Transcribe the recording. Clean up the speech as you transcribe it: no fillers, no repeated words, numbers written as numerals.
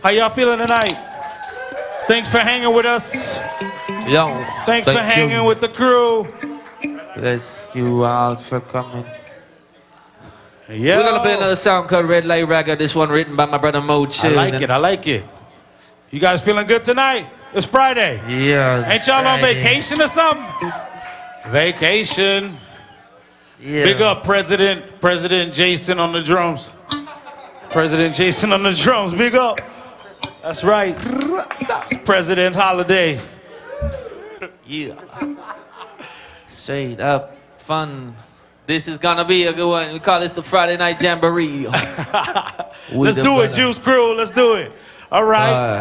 How y'all feeling tonight? Thanks for hanging with us. Yo, Thanks for hanging with the crew. Bless you all for coming. Yeah. We're gonna play another song called Red Light Ragga. This one written by my brother Mo Chill. I like it. You guys feeling good tonight? It's Friday. Yeah. Ain't y'all on vacation or something? Vacation. Yeah. Big up President Jason on the drums. President Jason on the drums, big up. That's right. It's President Holiday. Yeah. Straight up fun. This is gonna be a good one. We call this the Friday Night Jamboree. Let's do it, Juice Crew. Let's do it. All right.